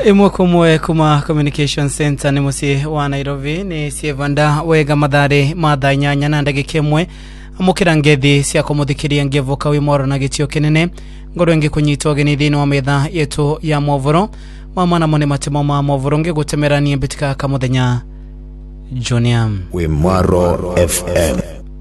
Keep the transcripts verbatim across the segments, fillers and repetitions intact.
Imwe kumwe kuma Communication Center ni musi wa Nairobi ni Sievanda wega madhare madha inyanya na ndagikemwe amukira ngethi cia kumuthikiria ngevuka wimoro na gitio kinene ngoro ngi kunyitwa geni thini wa metha yetu ya movoro mama na mone matemo ma movoro ngi gutemerania bitika kamuthenya Junior Wimaro F M.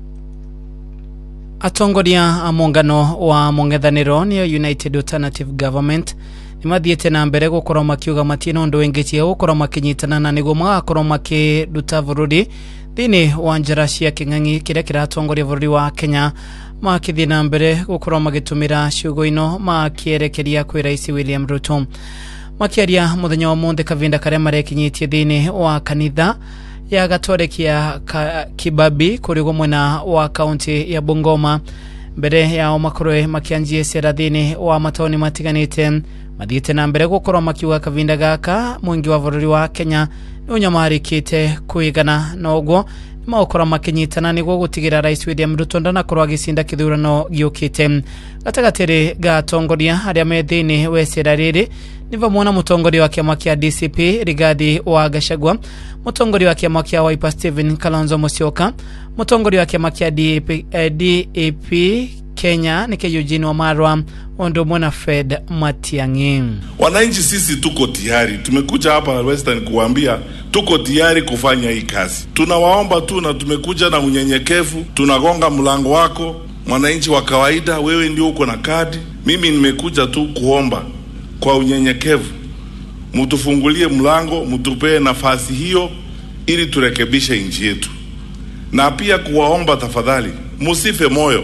Atongoria amongano wa mongethaniro ni United Alternative Government nimathiete na mbere gukora makiuga matino ndo wengetie gukora makinyitana na nigo magakora makiruta bururi thini wa njara cia king'ang'i kire kiratongoria bururi wa Kenya makithi na mbere gukora magitumira ciugo ino makierekeria kwi Rais William Ruto makiaria muthenya wa monde kavinda kare marekinyitie thini wa kanitha ya Gatolika Kibabi kuri gumwena wa county ya Bungoma mbere ya omakoroe makianjie serathini wa matoni matiganite mathiete na mbere gukora makiuga kavinda gaka mwingi wa bururi wa Kenya nunyamarikite kuigana nogwo maukora makinyitana niguo gutigira Rais William Ruto ndana korwa gicinda kithurano giukite gatagatere gatongoria aria methini wesera riri niva muona mutongoria wa kiama kia D C P Rigathi wa Gachagua mutongoria wa kiama kia Wiper Stephen Kalonzo Musyoka mutongoria wa kiama kia D A P Kenya ni Eugene Wamalwa ondo mwana Fred Matiang'i. Wananchi sisi tuko tayari, tumekuja hapa Western kuambia tuko tayari kufanya hii kazi. Tunawaomba tu na tumekuja na unyenyekevu, tunagonga mlango wako mwananchi wa kawaida, wewe ndio uko na kadi. Mimi nimekuja tu kuomba kwa unyenyekevu mtufungulie mlango, mtupee nafasi hiyo ili turekebishe nchi yetu. Na pia kuwaomba tafadhali musife moyo.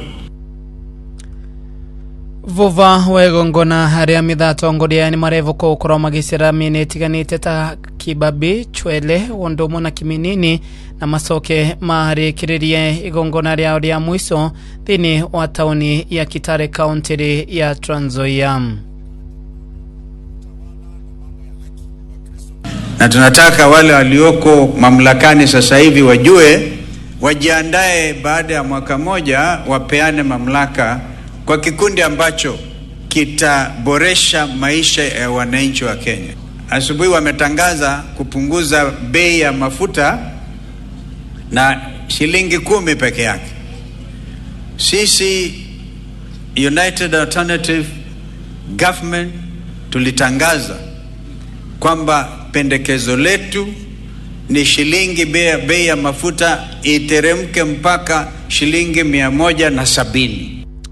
Vuva wegongona haria mithatongoria ni marevuko ukora magisira minetiganite ta Kibabi Chwele Wondomo na Kiminini na masoke marikiririe igongona ria ria mwiso thini wa tauni ya Kitale County ya Trans Nzoia. Na tunataka wale walioko mamlakani sasa hivi wajue wajiandae baada ya mwaka moja wapeane mamlaka kwa kikundi ambacho kitaboresha maisha ya wananchi wa Kenya. Asubuhi wametangaza kupunguza bei ya mafuta na shilingi kumi peke yake. Sisi United Alternative Government tulitangaza kwamba pendekezo letu ni shilingi bei ya mafuta iteremke mpaka shilingi mia moja na sabini.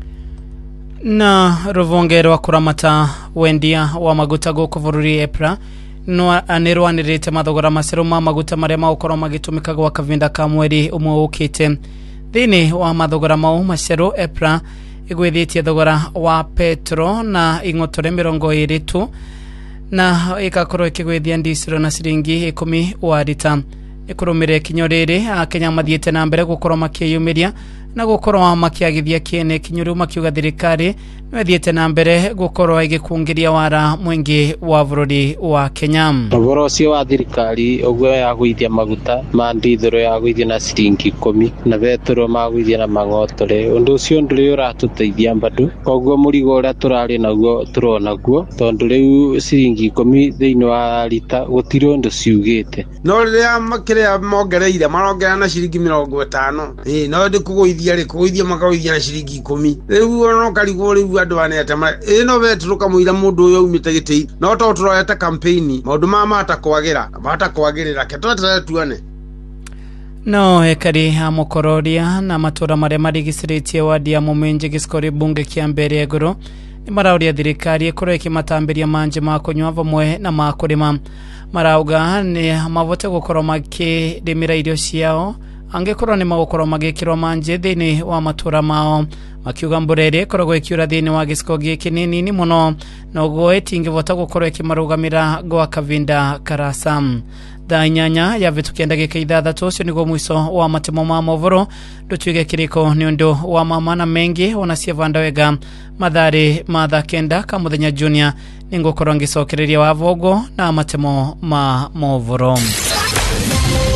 Na ruvongero wa kuramata wendia wa maguta goko bururi EPRA no anirwanirite mathogora maceru ma maguta maria maukoro magitumika gwa kavinda ka mweri umwe ukite thini wa mathogora mau maceru EPRA igwithitie thogora wa petro na ing'otore mirongo iri tu na ikakorwo ikigwithia ndisiro na ciringi ikumi wa lita ikurumire kinyoriri Kenya mathiete na mbere gukoro makiyumiria na gukoro makiagithia kiene kinyuru makiuga thirikari nwethiete na mbere gukoro igikungiria wara mwingi wa bururi wa Kenya. Thogora ucio wa thirikari ogwo ya gwithia maguta ma ndithiro ya gwithia na ciringi ikumi na betro ma gwithia na mang'otore undu ucio nduri uratuteithia mbadu ogwo murigo ura turari naguo turona guo tondu riu ciringi ikumi thiini wa lita gutiro ndu ciugite no riria makiria mongereire marongera na ciringi mirongo itano eh no ndikugwithia ri kugwithia makawithia na ciringi ikumi riu ono karigo riu andu anetama ino beturuka muira mundu uyu umite gitei no to turoyete campaign maundu mama atakwagira batakwagirira ketotera tuane no ekari amukororia na matura maria marigiciritie wadi ya Mumenje giskori bunge kia mbere eguru ni marauria thirikari ekoro ikimatambiria manje ma kunywa vamwe na ma kurima marauga ni mavote gukoro makirimira irio ciao angekorwo ni magukoro magikirwo manje thini wa matura mao makiuga mburere korogwe kiura thini wa gisiko gikinini ni muno nogo etingivota gukorwo ikimarugamira gwa kavinda karasa thaa inyanya ya vitukienda gika ithathatu ucio niguo mwiso wa matemo ma movoro ndutuige kiriko ni undu wa mama na mengi ona Sievanda wega mathari matha kenda ka muthenya Junior ningukorwo ngicokereria wa vogo na matemo ma movoro.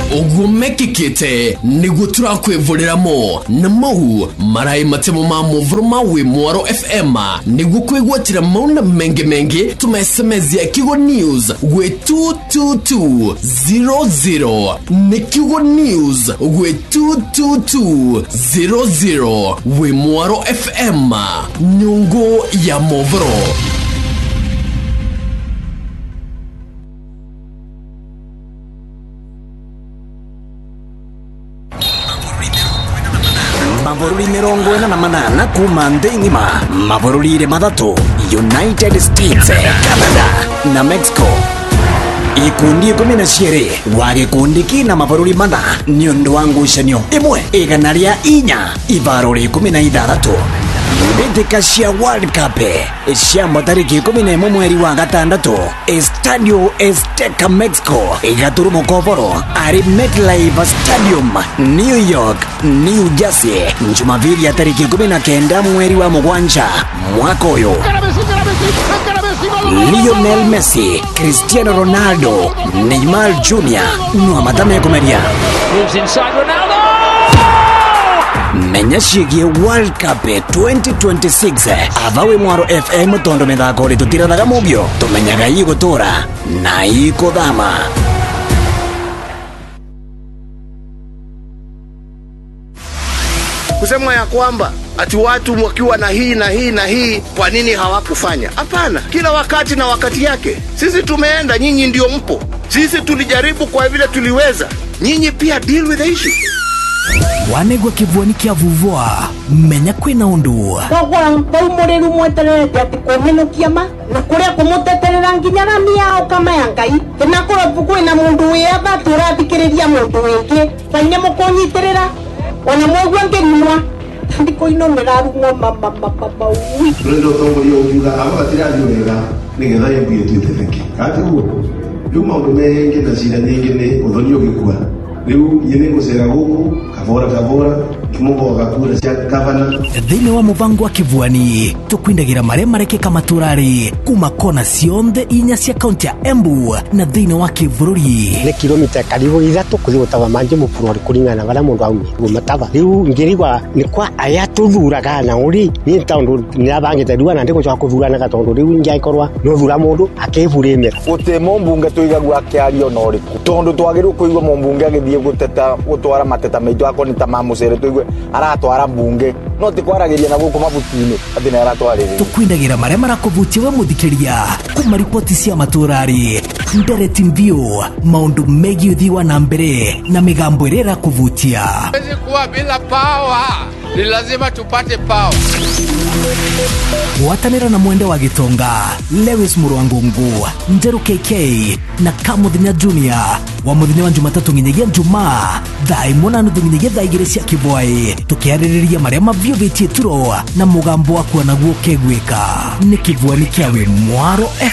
ugumekikite niguo turakwivurira-mo na mau marai matemo ma movoro ma wi Mwaro F M niguo kwigwatira mauna mengi mengi tumesemezia Kigo News gwe two two two zero zero ni Kigo News gwe two two two zero zero wi Mwaro F M nyungu ya movoro. Mabururi mirongo ina na manana kuma nthi ng'ima. Mabururi mathatu United States, Canada na Mexico. Ikundi ikumi na cieri wa gikundi kina mabururi mana ni undu wa ngucanio imwe igana ria inya ibaruri ikumi na ithathatu. Mbĩtĩka cia World Cup cia tariki ikumi na ĩmwe mweri wa gatandatu Estadio Azteca Mexico igaturumo koboro ari MetLife Stadium New York New Jersey Jumapili ya tariki ikumi na kenda mweri wa mugwanja mwaka uyu. Lionel Messi, Cristiano Ronaldo, Neymar Junior no matame kumeria. Moves inside Ronaldo. Menya ciĩgiĩ World Cup twenty twenty-six avawe Mwaro F M tondo mithako ri tutirathaga mugio tumenyaga igũtũra na ikũthama. Kusema ya kwamba ati watu wakiwa na hii na hii na hii kwa nini hawakufanya? Hapana, kila wakati na wakati yake. Sisi tumeenda, nyinyi ndio mpo. Sisi tulijaribu kwa vile tuliweza. Nyinyi pia deal with the issue. Wanegwa kivuani kia vuvua menya kwina undu Wagwa baumuriru mwetererete ati kwehenukia ma na kuria kumuteterera nginya na miao kama ya Ngai na kurabu kwina mundu wetha turathikiriria mundu wingi kaine mukunyitirira ona mwegwa ngirimwa ndiko ino mirarumwa mama mama ui ndo tongo yo uga aba tiradio wega nigetha yambie twitetheke ati ugo riu maundu mengi na cira nyingi ni uthonio gikua riu yene ngocera guku kavora kavora kimugo gakura cia gavana thini wa mubango wa kivuani tukwindagira mare marekeka maturari kuma kona cionthe inya cia kaunti ya Embu na thini wa Kivururi ni kilomita karibu ithatu kuthi gutava manje mupurori kuringana bara mundu aumi gumatava riu ngirigwa ni kwa aya tuthuraga na uri ni taundu ni abangite riu na ndiko cwa kuthurana gatondu riu ngaikorwa no thura mundu akivurime gute mumbunge tuigagwa akiario no riku tondu twagiru kuigwa mumbunge agithie guteta gutwara mateta meitu akoni ta mamucere tuigwe aratwara mbunge no tikwaragiria na guku mabutini ati na aratwarire tukwindagira mare marakuvutia we muthikiria kuma ripoti cia maturari ndere timbio maundu megi uthiwa na mbere na migambo irera kuvutia. Hawezi kuwa bila power, ni lazima tupate power. Watanera na mwende wa Gitonga, Lewis Murwangungu, Njeru K K na Kamuthinya Junior wa muthenya wa Jumatatu nginyagia Jumaa thai mona nuthu nginyagia thai igiri cia kibwai tukiaririria maria mavio vitie turo na mugambo wa kuona guo kegwika ni kivuani kia wi Mwaro